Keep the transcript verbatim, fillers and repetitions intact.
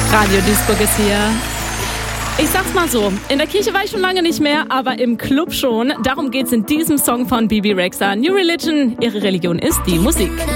Radio Duisburg ist hier. Ich sag's mal so, in der Kirche war ich schon lange nicht mehr, aber im Club schon. Darum geht's in diesem Song von Bebe Rexha. New Religion, ihre Religion ist die Musik.